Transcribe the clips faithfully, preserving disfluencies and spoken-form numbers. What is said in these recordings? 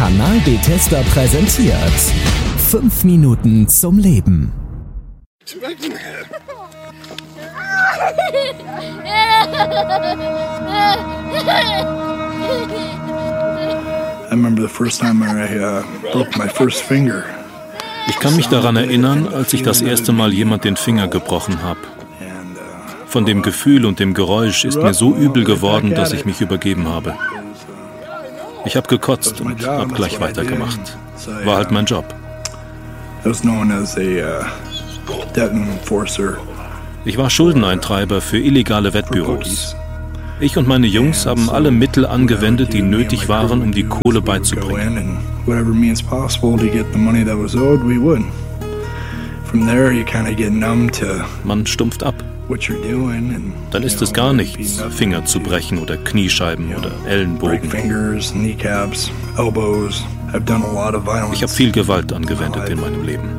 Kanal Bethesda präsentiert fünf Minuten zum Leben. I remember the first time I uh, broke my first finger. Ich kann mich daran erinnern, als ich das erste Mal jemand den Finger gebrochen habe. Von dem Gefühl und dem Geräusch ist mir so übel geworden, dass ich mich übergeben habe. Ich habe gekotzt und habe gleich weitergemacht. War halt mein Job. Ich war Schuldeneintreiber für illegale Wettbüros. Ich und meine Jungs haben alle Mittel angewendet, die nötig waren, um die Kohle beizubringen. Man stumpft ab. Dann ist es gar nichts, Finger zu brechen oder Kniescheiben oder Ellenbogen. Ich habe viel Gewalt angewendet in meinem Leben.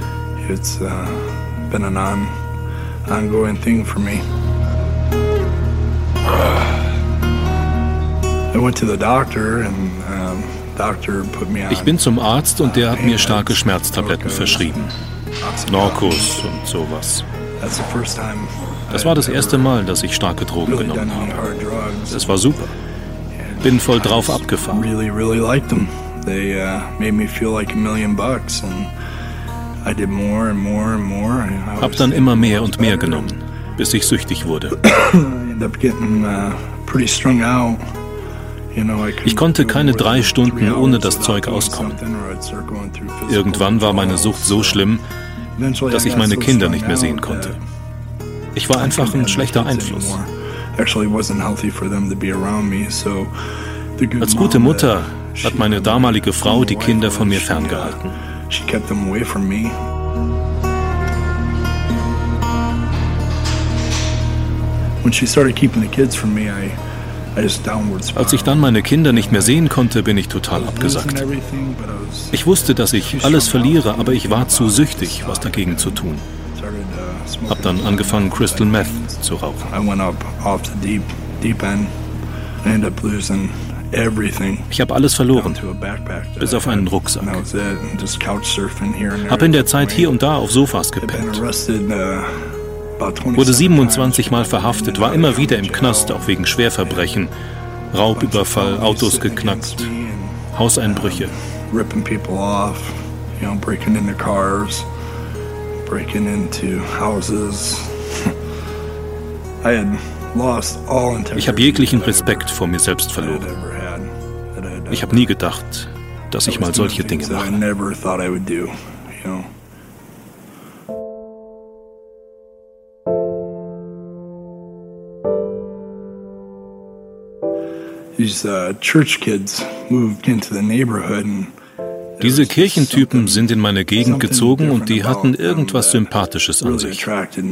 Ich bin zum Arzt und der hat mir starke Schmerztabletten verschrieben. Norcos und sowas. Das war das erste Mal, dass ich starke Drogen genommen habe. Es war super. Bin voll drauf abgefahren. Hab dann immer mehr und mehr genommen, bis ich süchtig wurde. Ich konnte keine drei Stunden ohne das Zeug auskommen. Irgendwann war meine Sucht so schlimm, dass ich meine Kinder nicht mehr sehen konnte. Ich war einfach ein schlechter Einfluss. Als gute Mutter hat meine damalige Frau die Kinder von mir ferngehalten. Als ich dann meine Kinder nicht mehr sehen konnte, bin ich total abgesackt. Ich wusste, dass ich alles verliere, aber ich war zu süchtig, was dagegen zu tun. Hab dann angefangen, Crystal Meth zu rauchen. Ich habe alles verloren, bis auf einen Rucksack. Hab in der Zeit hier und da auf Sofas gepennt. Wurde siebenundzwanzig Mal verhaftet, war immer wieder im Knast, auch wegen Schwerverbrechen, Raubüberfall, Autos geknackt, Hauseinbrüche. Ich habe jeglichen Respekt vor mir selbst verloren. Ich habe nie gedacht, dass ich mal solche Dinge mache. Diese Kirchentypen sind in meine Gegend gezogen und die hatten irgendwas Sympathisches an sich.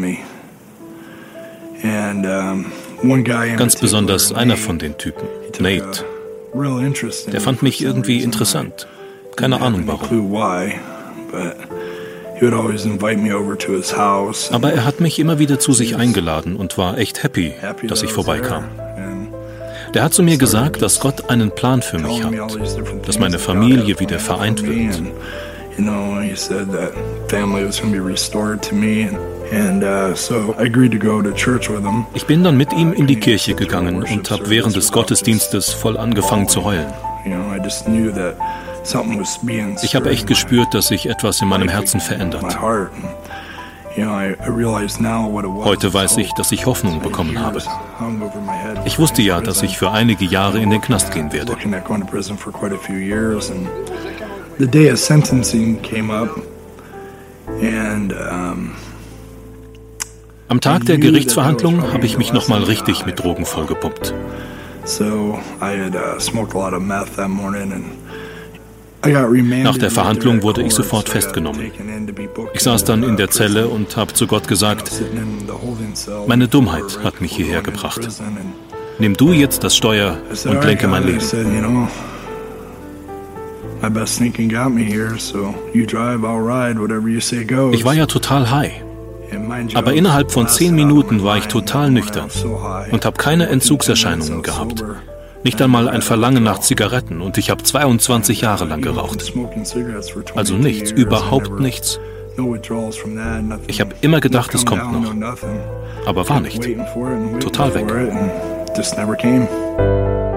Ganz besonders einer von den Typen, Nate. Der fand mich irgendwie interessant. Keine Ahnung warum. Aber er hat mich immer wieder zu sich eingeladen und war echt happy, dass ich vorbeikam. Der hat zu mir gesagt, dass Gott einen Plan für mich hat, dass meine Familie wieder vereint wird. Ich bin dann mit ihm in die Kirche gegangen und habe während des Gottesdienstes voll angefangen zu heulen. Ich habe echt gespürt, dass sich etwas in meinem Herzen verändert. Heute weiß ich, dass ich Hoffnung bekommen habe. Ich wusste ja, dass ich für einige Jahre in den Knast gehen werde. Am Tag der Gerichtsverhandlung habe ich mich nochmal richtig mit Drogen vollgepumpt. Nach der Verhandlung wurde ich sofort festgenommen. Ich saß dann in der Zelle und habe zu Gott gesagt, meine Dummheit hat mich hierher gebracht. Nimm du jetzt das Steuer und lenke mein Leben. Ich war ja total high. Aber innerhalb von zehn Minuten war ich total nüchtern und habe keine Entzugserscheinungen gehabt. Nicht einmal ein Verlangen nach Zigaretten und ich habe zweiundzwanzig Jahre lang geraucht. Also nichts, überhaupt nichts. Ich habe immer gedacht, es kommt noch. Aber war nicht. Total weg.